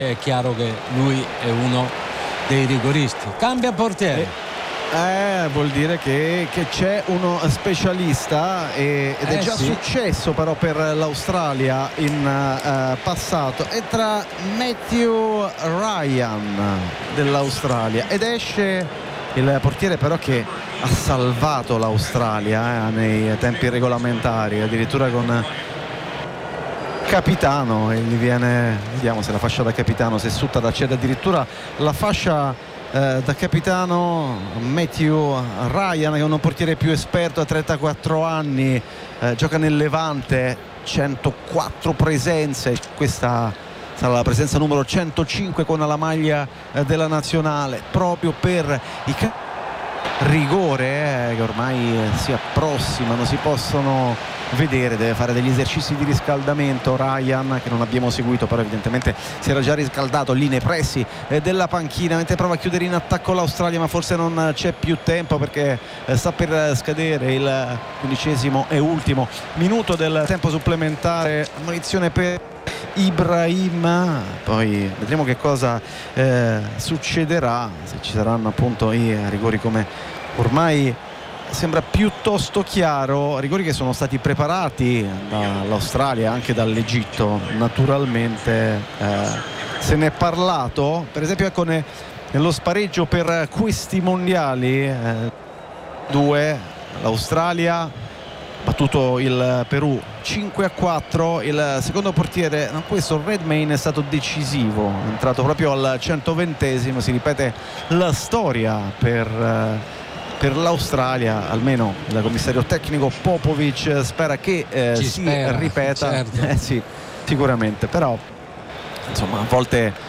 è chiaro che lui è uno dei rigoristi. Cambia portiere. Vuol dire che c'è uno specialista ed è già successo però per l'Australia in passato. Entra Matthew Ryan dell'Australia ed esce il portiere però che ha salvato l'Australia nei tempi regolamentari, addirittura con capitano, e gli viene, vediamo se la fascia da capitano, se Suttara cede addirittura la fascia da capitano. Matthew Ryan, che è un portiere più esperto, a 34 anni, gioca nel Levante, 104 presenze, questa sarà la presenza numero 105 con la maglia della nazionale, proprio per i rigore che ormai si approssimano, si possono vedere. Deve fare degli esercizi di riscaldamento Ryan, che non abbiamo seguito, però evidentemente si era già riscaldato lì nei pressi della panchina, mentre prova a chiudere in attacco l'Australia, ma forse non c'è più tempo perché sta per scadere il 15° e ultimo minuto del tempo supplementare. Ammonizione per Ibrahim, poi vedremo che cosa succederà, se ci saranno appunto i rigori, come ormai sembra piuttosto chiaro, rigori che sono stati preparati dall'Australia, anche dall'Egitto naturalmente. Se ne è parlato, per esempio ecco nello spareggio per questi mondiali, 2 l'Australia battuto il Perù 5-4. Il secondo portiere, questo Redmayne, è stato decisivo, è entrato proprio al 120°. Si ripete la storia per l'Australia, almeno il commissario tecnico Popovic spera che si ripeta, certo. Sì, sicuramente, però insomma a volte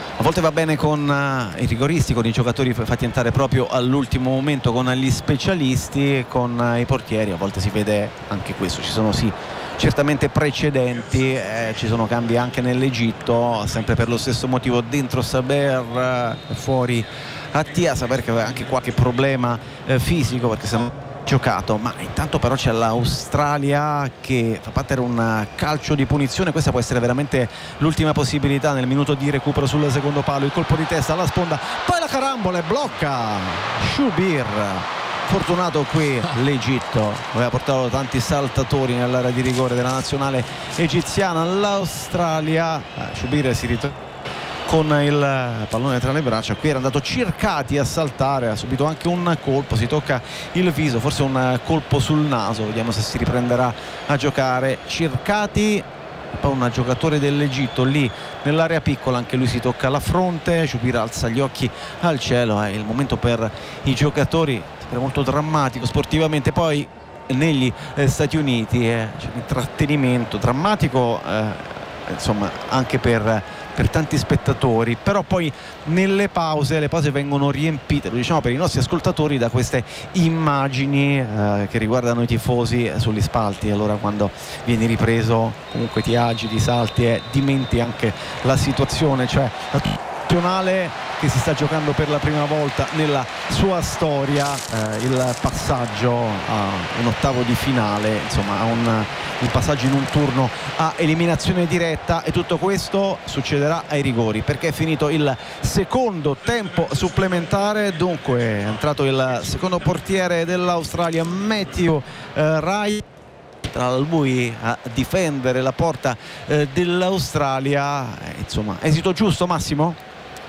va bene con i rigoristi, con i giocatori fatti entrare proprio all'ultimo momento, con gli specialisti, con i portieri a volte si vede anche questo. Ci sono certamente precedenti, ci sono cambi anche nell'Egitto, sempre per lo stesso motivo, dentro Saber, fuori Attia. Saber che aveva anche qualche problema fisico perché se non giocato, ma intanto però c'è l'Australia che fa battere un calcio di punizione. Questa può essere veramente l'ultima possibilità nel minuto di recupero sul secondo palo. Il colpo di testa alla sponda, poi la carambola e blocca Shubir. Fortunato qui l'Egitto, aveva portato tanti saltatori nell'area di rigore della nazionale egiziana. L'Australia, Shubir si ritrova con il pallone tra le braccia. Qui era andato Circati a saltare, ha subito anche un colpo, si tocca il viso, forse un colpo sul naso. Vediamo se si riprenderà a giocare Circati. Poi un giocatore dell'Egitto lì nell'area piccola, anche lui si tocca la fronte. Shubir alza gli occhi al cielo, è il momento per i giocatori, sembra molto drammatico sportivamente. Poi negli Stati Uniti c'è un intrattenimento drammatico, insomma anche per tanti spettatori, però poi nelle pause, le pause vengono riempite, lo diciamo per i nostri ascoltatori, da queste immagini che riguardano i tifosi sugli spalti. Allora quando vieni ripreso comunque ti agiti, salti e dimenti anche la situazione, cioè la nazionale che si sta giocando per la prima volta nella sua storia il passaggio a un ottavo di finale, insomma il passaggio in un turno a eliminazione diretta. E tutto questo succederà ai rigori perché è finito il secondo tempo supplementare. Dunque è entrato il secondo portiere dell'Australia, Matthew Ryan, tra lui a difendere la porta dell'Australia. Insomma, esito giusto, Massimo?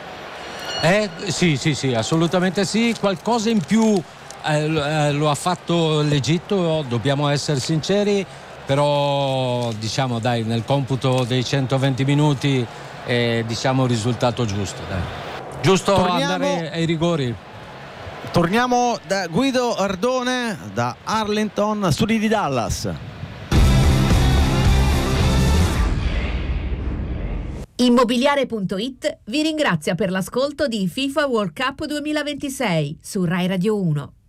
Sì, assolutamente sì. Qualcosa in più lo ha fatto l'Egitto, dobbiamo essere sinceri, però diciamo dai, nel computo dei 120 minuti diciamo il risultato giusto, dai. Giusto andare ai rigori. Torniamo da Guido Ardone da Arlington, studi di Dallas. Immobiliare.it vi ringrazia per l'ascolto di FIFA World Cup 2026 su Rai Radio 1.